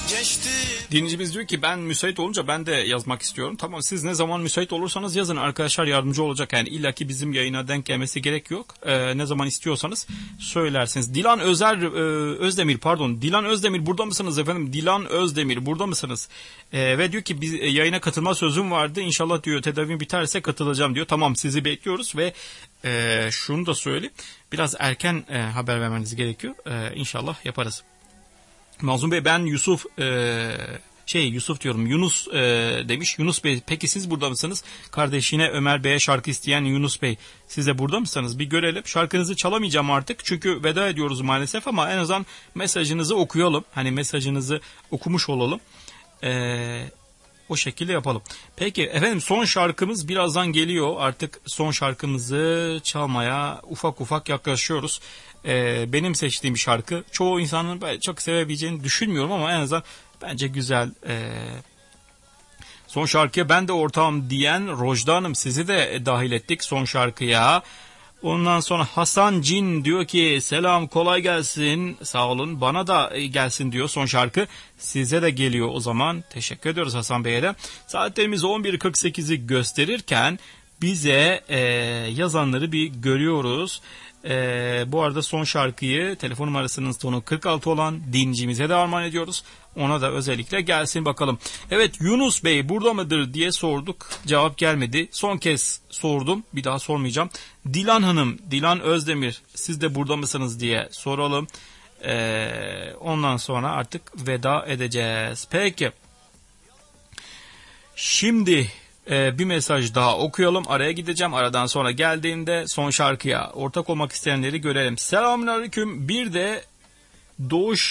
Dinleyicimiz diyor ki ben müsait olunca ben de yazmak istiyorum. Tamam, siz ne zaman müsait olursanız yazın, arkadaşlar yardımcı olacak. Yani illaki bizim yayına denk gelmesi gerek yok. Ne zaman istiyorsanız söylersiniz. Dilan Özdemir burada mısınız efendim? Dilan Özdemir burada mısınız? Ve diyor ki biz yayına katılma sözüm vardı. İnşallah diyor tedavim biterse katılacağım diyor. Tamam, sizi bekliyoruz ve şunu da söyleyeyim. Biraz erken haber vermeniz gerekiyor. İnşallah yaparız. Mazlum Bey ben Yunus demiş. Yunus Bey peki siz burada mısınız? Kardeşine Ömer Bey'e şarkı isteyen Yunus Bey, siz de burada mısınız? Bir görelim. Şarkınızı çalamayacağım artık çünkü veda ediyoruz maalesef, ama en azından mesajınızı okuyalım. Hani mesajınızı okumuş olalım. O şekilde yapalım. Peki efendim, son şarkımız birazdan geliyor. Artık son şarkımızı çalmaya ufak ufak yaklaşıyoruz. Benim seçtiğim bir şarkı. Çoğu insanın çok sevebileceğini düşünmüyorum ama en azından bence güzel. Son şarkıya ben de ortağım diyen Rojda Hanım, sizi de dahil ettik son şarkıya. Ondan sonra Hasan Cin diyor ki selam, kolay gelsin, sağ olun, bana da gelsin diyor son şarkı. Size de geliyor o zaman. Teşekkür ediyoruz Hasan Bey'e de. Saatlerimiz 11.48'i gösterirken bize yazanları bir görüyoruz. Bu arada son şarkıyı telefon numarasının sonu 46 olan dinleyicimize de armağan ediyoruz. Ona da özellikle gelsin bakalım. Evet, Yunus Bey burada mıdır diye sorduk. Cevap gelmedi. Son kez sordum. Bir daha sormayacağım. Dilan Hanım, Dilan Özdemir, siz de burada mısınız diye soralım. Ondan sonra artık veda edeceğiz. Peki. Şimdi bir mesaj daha okuyalım. Araya gideceğim. Aradan sonra geldiğimde son şarkıya ortak olmak isteyenleri görelim. Selamünaleyküm. Bir de Doğuş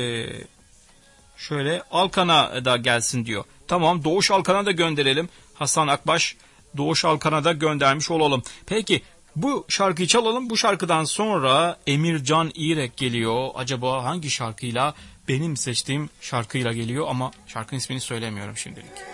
şöyle Alkan'a da gelsin diyor. Tamam, Doğuş Alkan'a da gönderelim. Hasan Akbaş Doğuş Alkan'a da göndermiş olalım. Peki bu şarkıyı çalalım. Bu şarkıdan sonra Emircan İrek geliyor. Acaba hangi şarkıyla? Benim seçtiğim şarkıyla geliyor ama şarkının ismini söylemiyorum şimdilik.